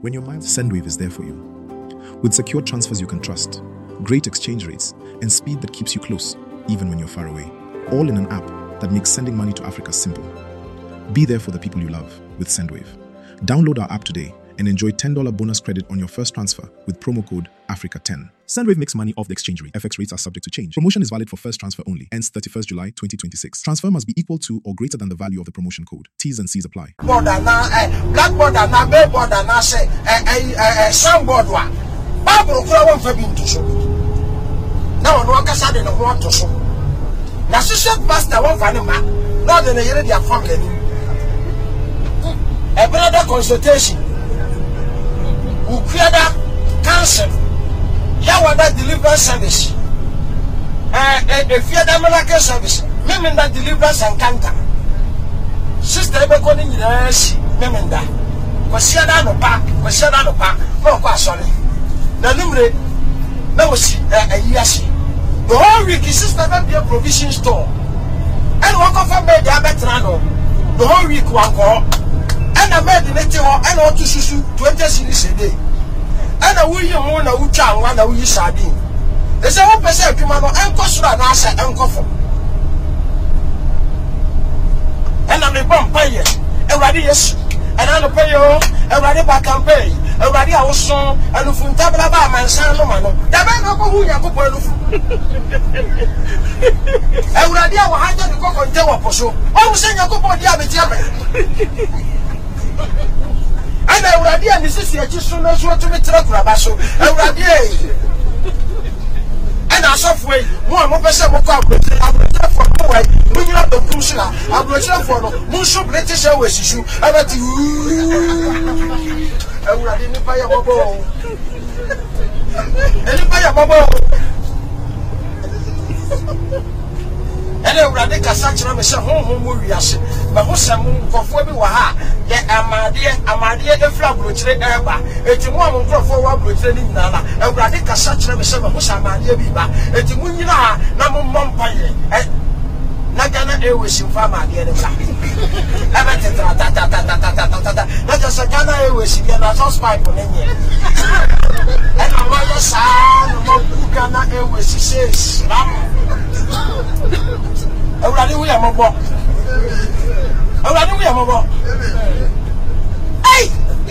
When your mind, Sendwave is there for you. With secure transfers you can trust, great exchange rates, and speed that keeps you close, even when you're far away. All in an app that makes sending money to Africa simple. Be there for the people you love with Sendwave. Download our app today and enjoy $10 bonus credit on your first transfer with promo code Africa10. Sendwave makes money off the exchange rate. FX rates are subject to change. Promotion is valid for first transfer only. Ends 31st July 2026. Transfer must be equal to or greater than the value of the promotion code. T's and C's apply. Blackboard na billboard na say soundboard wa. Bible kura won fa bi ntuso. Na ono akasa de no ho atoso. Na associate pastor won fa ne ma. Na de ne yere dia family ni. A brother consultation. Ukuyada council. Yawada deliverance service. If you are service, Memenda deliverance and canter. Sister Ebekoni yes, Memenda. Wasiada no pa, no sorry. Na numre, no si a yashi. The whole week is sister be a provision store. And walk off a bed abetrano. The whole week one call. And a bed in it and all to susu 20 cities a day. And a will you moon a ucha and one a wee sardine. There's a 1% Pimano and Cosra Nasa and Coffin. And I'm a bomb payer, everybody yes, and I'm a payer, everybody back and pay, everybody I was so, and if you tabla man, San Romano, the man who you go everybody I will hide the cock on Tower so. I will send your couple of diabetes. And I already and this is just so much what to me Trabasso, everybody. And as of way, more person will come. I will tell for no way. When you have the commissioner, I will tell for no. Musho British Airways issue. I bet you. I will identify a bubble. Identify a bubble. And I will identify such a message home warriors. But who's a moon for Waha? Yet Amadia, the flag will trade airba. It's a woman for one will trade in Nana. And Radika such a message who's a Madia Biba. It's a Munina, Namu Mompaye. Nagana Airways in Fama, the other black. Not just a Ghana Airways, you get a house pipe on any. And a royal son, Ghana Airways, he says, already we are mobile. Already we are mobile. Hey!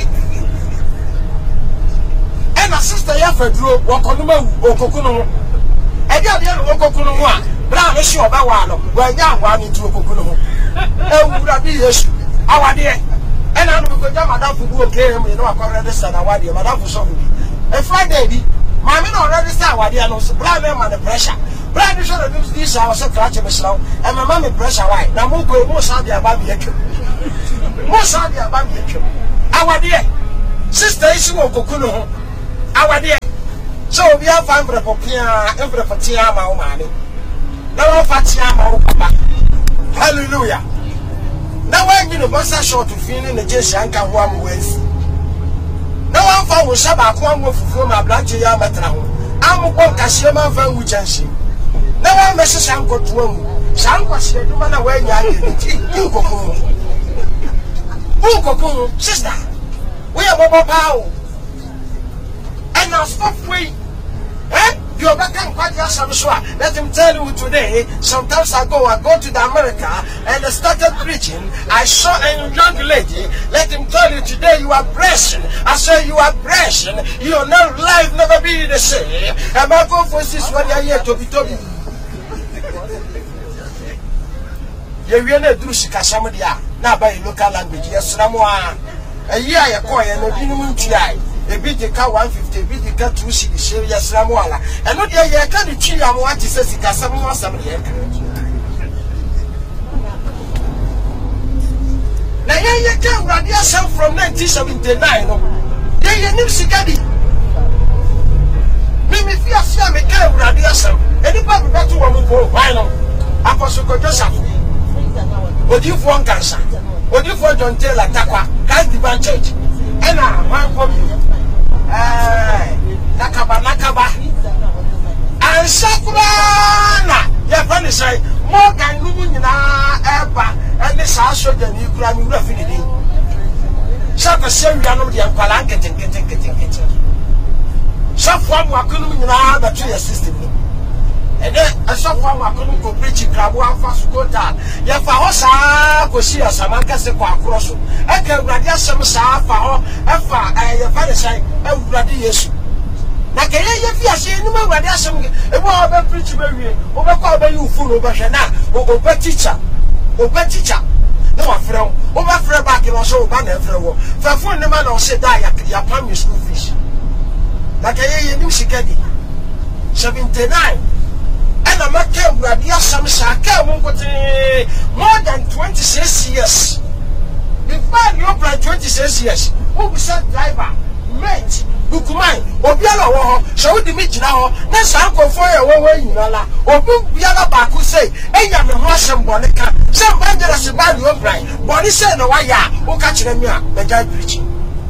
And my sister Yafedro, walk on the moon, or Cocono. And the other Cocono one. Brown is sure about one. Well, young one into a Cocono. Oh, would I be yes? Our dear. And I'm going to go Madame for okay, you know, I can understand our dear Madame for something. A Friday, my men already start what they are not. Blind them under pressure. Blind is sure to do this. I was a clutch of slow, and my mammy pressure white. Now, most of the above the most of the above the our dear sister is more Cocono. Our dear. So we have found for Popia, every Fatiama, money. No Fatiama, Papa. Hallelujah. Now I'm in a bus short to feel in the Jessanka one ways. No one found was Shabak one with my black Yamatra. I'm one Kashima van Wuchansi. No one messes Sanko to one. Sanko said, "You man away, Cocoon, sister. We are Bobo Pow. And now stop wait. Eh? You're back and quite yourself. Let him tell you today. Sometimes ago, I go to the America and I started preaching. I saw a young lady. Let him tell you today you are blessed. I say you are blessed. Your life never be the same. And I go for this one year to be told. You really do see Casamadia. Now by local language. Yes, Ramwa. A year I call and a minimum TI. A bit the car 150, a bit the car 2 cities, yes, Ramuala. And not yet, I can't cheat. I want to say, Casamua, somebody. Now, you can't run yourself from 1979. Yeah, you need Sigadi. Mimi, if you are saying, I can't run yourself. Anybody got to one more, why not? Apostle Joseph. What do you want cancer? What do you want John Taylor Takwa? Can't divine church. And I want from you. Nakaba. And Sakurana, your friend is saying, more than Lumina, Eba, and this also the new crime refinity. Some ka se wianom de nkwala nketen shafo am akonum nyina ba to your system and then shafo am akonum ko preach krabo afa sukota ya fa ho saa ko si asamanka se ko akroso e ka urade asem saa fa ho e fa ya fa de sai e urade Yesu na ke ye fi ase ni ma urade asem e bo ba preach ba wie o ba ko ba yu fu no ba hwe na o ba teacher no wa frɛ o ba frɛ ba ke no so ba na frɛ wo fa phone ne ma na o se da ya pam your school fees na ke ye nim sikadi 79 and I'm not care where the some shaka more than 26 years. Before you apply 26 years, who said driver, mate, Bukumai, Obiala Waho, so the meet now, that's uncle for a way in Nala, or Biala Baku say, hey, I'm a Russian Bonica, some dangerous about your brain, but he said, no, why, who catch them here, the guy preaching.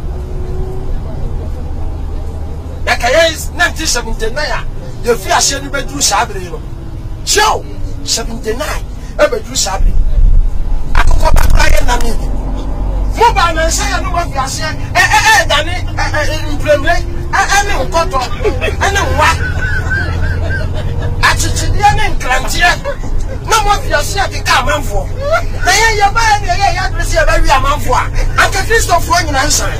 Like I is 1979. The fear send you bedroom sabri. Show 79 a bedroom sabri. I could come back right now. Mobile and say, I know what you are saying. Danny, implement, and no cotton, and no what. Actually, Clantier. No more you are saying the car man for. Now you're buying your address here, very a man for. I can just stop running answer.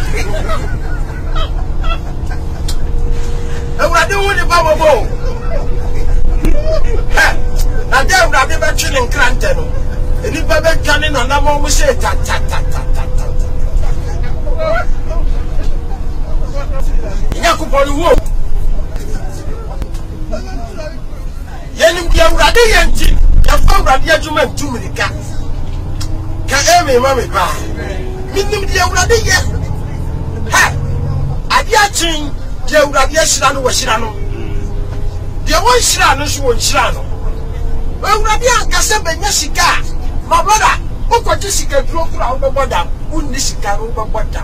I don't want to bubble. I don't have ever chilling Cranton. And if I bet canning on that one, we say tat. Yakupon woke. Yenim Dia Radianti, your phone radiajument 2 minutes. Can Amy, Mammy, Minim Dia Radia. Ha! Adiaching. The Urabia was Shirano. The one Shirano, she won't Shirano. Well, Rabia Casabia, Yasika, my brother, who got Jessica drove out the bottom, wouldn't this car over bottom.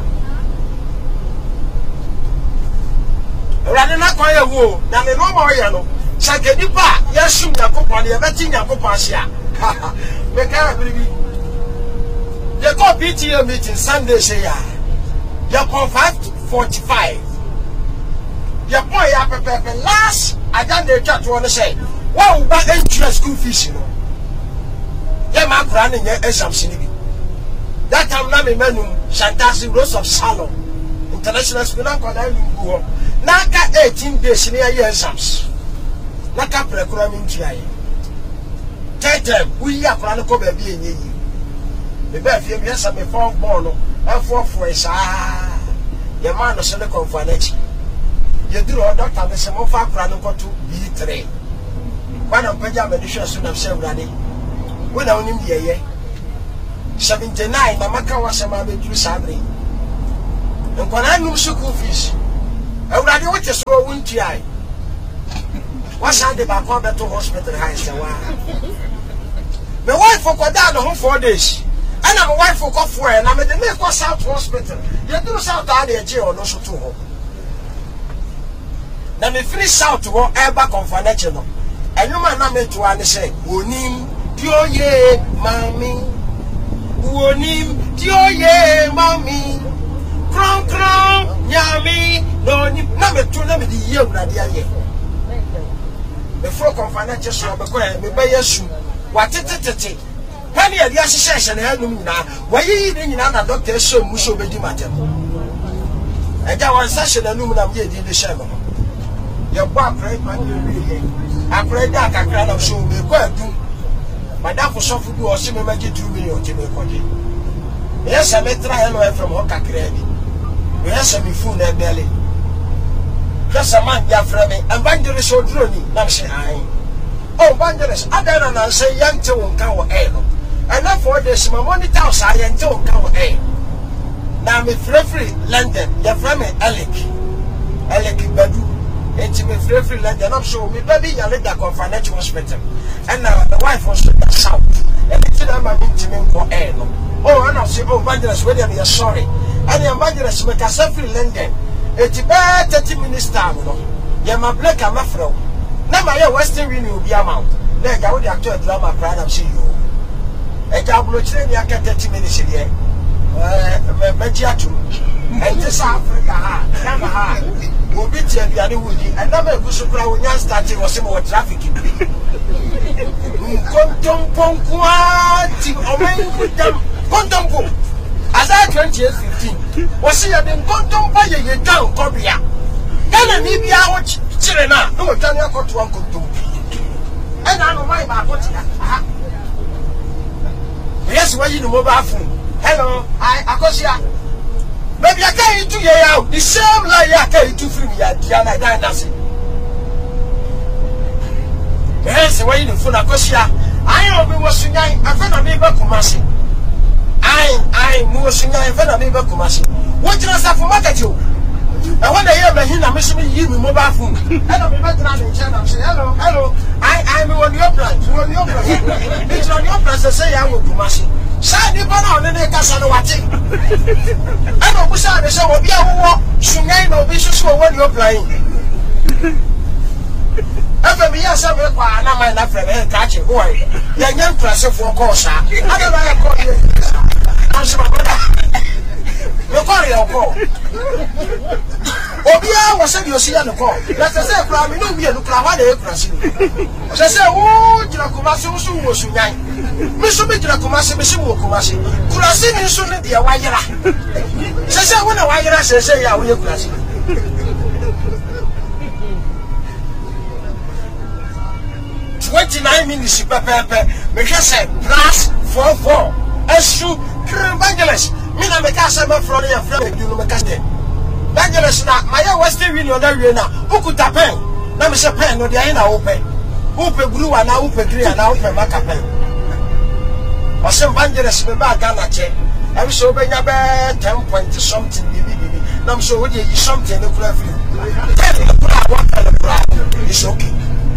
Radina Koya Woo, now the normal yellow, Sakedipa, Yasum Yakopani, a betting Yakopasia. The car baby. The call PTA meeting Sunday, say ya. Yakon 5:45. Your boy, I last, I done the chat to want to say, well, but interest school fees, you know. Yeah, my granny, something. That time, Nami Menu, Shantasi Rose of Salon, International School of Codai, Naka 18 days near year exams. Naka Precuramin Try. Tell we are Pranaco baby in ye. The best, yes, I'm a 4 born, and 4 for a sa. Your man was a local financial. You do a doctor, Mr. Mofa Pranaco to B3. One of Pajama soon of Sevrani. When I knew the year 79, Mamaka was a mammy to Sabri. And when I knew school fees, I would have watched a slow wind eye. What's on the back of the hospital? My wife for down the home 4 days. And I'm a wife for coffee, and I'm at the Milk South Hospital. You do South Area jail, no so to home. Now me finish South to go air back on financial. And you might not make to one say, Wonim, Dioye, Mammy. Wonim, Dioye, Mammy. Crown, Yami, no, number 2, number the year, Nadia. The folk on financial shop, me buy a shoe. What it? Penny at the association, now. Why you eating another doctor so much over the matter? And that was such an aluminum year in the shadow. Your boy prayed my I prayed that I cried of show me quite do. My dad for some food or similar magic 2 million to me. Yes, I may try away from Hoka Credi. Yes, I'm in food and belly. Just a man, your friend, and Banderas or Drony, not say I. Oh, Banderas, I don't say young to cow ale. And not for this, my money house, I am to cow ale. Now, me free London, your friend, Alec Badu. And me free London, I'm sure me baby, you let that financial hospital. And now the wife was the south. And it's in my intimate for air. Oh, and I'll say, oh, Banderas, whether you're sorry. And your Banderas make a self free London. It's about 30 minutes time. You're my black and my fro. Now, my Western Union will be a mount. Then I would have to a drama pride of see you. A double train, I can 30 minutes a year. Mediatum. is Africa, will be the other woody, and never go so proud when you started was more traffic. Contum Ponqua, Contum. As I 2015, was he been Contum by a down Cobria? Then maybe I watch Chirena, no, Daniel got to Uncle Tom. And I know my back. Yes, where you know mobile phone. Hello, Akosia. Maybe I can't do you the same like I can't do free me at Diana Dynasty. Yes, where you know phone Akosia. I know we was singing a friend of neighbor Kumasi. I was singing a friend of neighbor Kumasi. What did I say for market you? I want to hear my hint. I'm missing you with mobile phone. Hello, me better than China. Say hello. I'm on your plan. It's on your plan to say I will Kumasi. Shiny banana, and they can't say what thing. I don't wish I say what you want. Sungay no vicious for what you're playing. After me, yes, I'm not my left friend. Catch it, boy. The young person for course. I don't know how to call you. I'm sorry. You call your call. Obia was saying you see on the call. Let's say, Prime, no, we are looking at the press. I say, oh, Jirakumasi was Sunay. Miss Jirakumasi, Miss Mukumasi. Kurasi is soon the Awayra. Say, when a Wayra says, I will Kurasi. 29 minutes, Pepper, make us say, plus 4-4. As you, Evangelist. Mina make us a from your friend, you know, make us there. Evangelist, my Western Union area, who could tap pen? Now, Mr. Pen, or the Aina open. Open blue and now open green and now open Macapen. Or some Evangelist, the bag Ganache. I'm so big about 10 point to something, baby. Now, I'm so you something, no club. It's okay.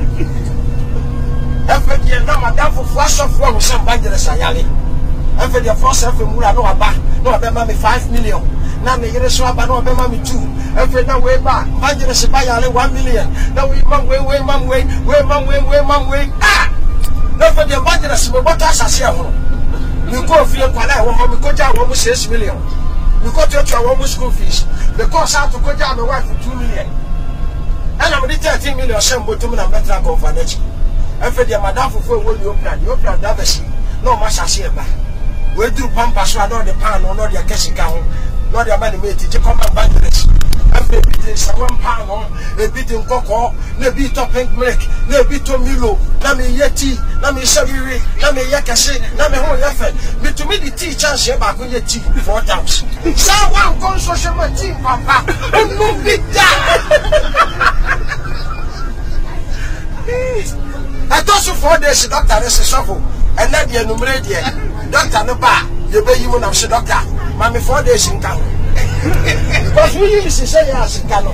Every year, now, my dad for flash of one with some Evangelist Ayali. And for the first half of Mura, no, about me 5 million. Now, me get a swap, I know about me 2. And for now, way back, Evangelist Bayale 1 million. Now, we mum way. Ah! Now, for the Evangelist, what else I say? You go feel Pala, we go down almost 6 million. You go to your almost school fees. The cost out to go down the wife for 2 million. And I'm 13 million, some go to me and better go for that. And for the Madame for you plan Davesi. No, Masha Sheba. We do pampa so not the pan or not the cash account, not the money made to come and bandage. And maybe there's a 1 pound on a bit in cocoa, no bit of pink milk, no bit of Milo, Nami Yeti, Nami Saviri, Nami Yakase, Nami Ho Effort. But to me, the tea chance here back on your tea 4 times. Someone goes social tea, Papa, and move it down. I thought so 4 days, doctor, this is shuffle, and let the enumerate. Doctor, no bar, you pay you when I'm doctor. Mammy 4 days in town. Because we used to say, yes, in Cano.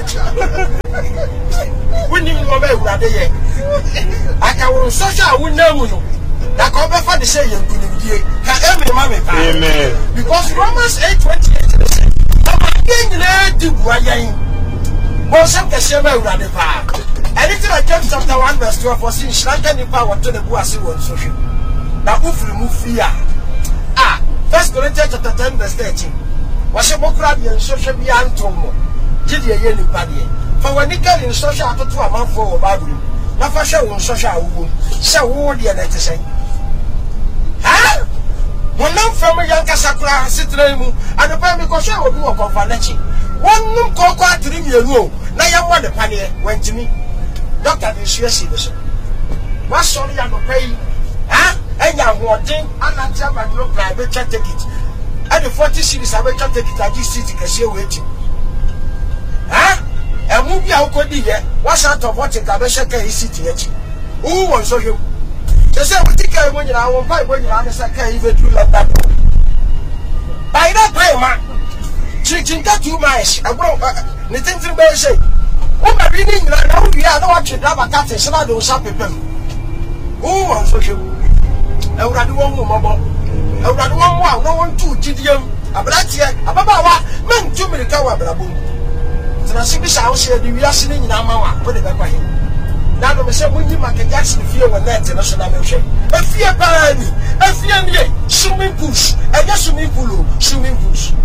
We need to obey what they are. I can social, I will know you. That come back for the say, you can every mammy. Amen. Because Romans 8:28 I'm getting to Guayain. Well, some can share my ruddy park. Anything I James chapter 1, verse 12 for sin, shrank in power to the Boasi one social. Now, who remove fear? Ah, 1 Corinthians chapter 10, verse 13. Was a book and social beyond Tomo. Did you hear anybody? For when you get in social to a month for a Bible, not for showing social wound, so would you let to say? Huh? When no from a young Casacra sit and the family because I will do a conference. One no cocoa to leave you alone. Now, you want the panier went to me. Doctor, this year, see this. What's sorry I'm paying? Huh? And I'm watching, and I'm telling you, I will take it. At the 40 cities, I will take it. I just sit because you're waiting. Huh? And move your could be here. What's out of what it? I will shake a city. Who wants you? They say, we take care when I won't buy when you are a even do like that. By that time, man, treating that 2 miles. I won't, the thing to be say, what am I reading? I know we are not watching Rabba Cat and some of those happy people. Who wants you? I would have one more. I would have one more. No one to Gideon. A blatia, a baba, man, 2 minutes. So I see this house here. We are sitting in our mouth. Put it back by him. Now, we say, when you make a Jackson fear when that international mission. A fear parani, a fear me, swimming push, a swimming pool, swimming push.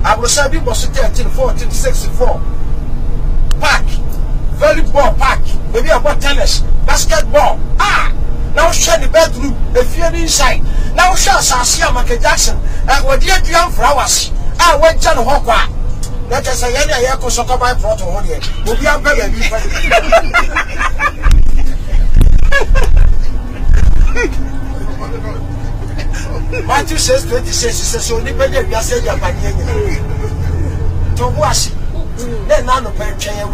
Abrosa bi boss 13 14 64 park volleyball park maybe about tennis basketball now share the bedroom if you're inside now share Sasia Michael Jackson what dear young flowers went John Hawker. Let us say any air soccer by proto one year will be a baby. Matthew says 26 says so anybody just say your money to wash then none of them change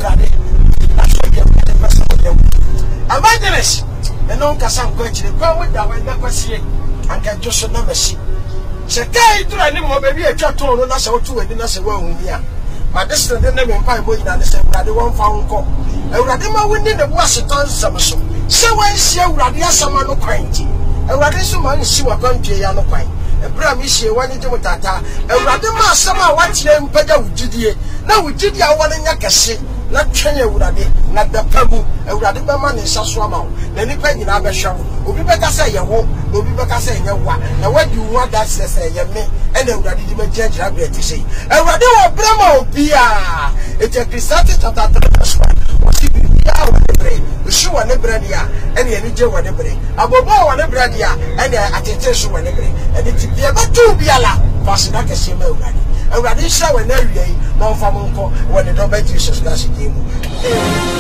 evangelist and no Cassam question go with that when never see and can just never see. Say to any more baby a chat on us or two and then I say well here. My distance then never find boy and say rather one found call. I rather my winning the Washington summer so. So when she rather someone no quainty. I rather someone see what country are no quaint. A promise you wanted to tata. I rather my summer watch them better with Judy. Now we did ya one in Yakasi. Not Kenya would have been, not the Pebu, a radical man in Saswama. Then you pay in Abasham. Will be better say your home, will be better say your one. Now, what you want that say, you may, and then what did you judge Rabbi to say? A radical Bramo Pia. It's a Christian of that was keeping the hour of the brain, the shoe and the bradia, and the energy of the brain. Above all, the bradia, and the attention on the brain. And it's the other two Biala, Fasinaka Simel. And Radisha when every day, no Famunko, when the Robert Jesus does it.